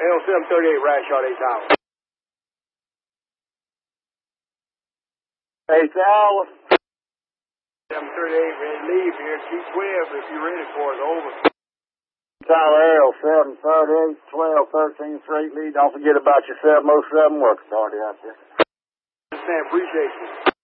L738, right shot 8 Tower. 8 Tower. 738, ready to leave here. T12 if you're ready for it. Over. Tower L738, 12, 13th Street lead. Don't forget about your 707 work authority out there. Understand, appreciate you.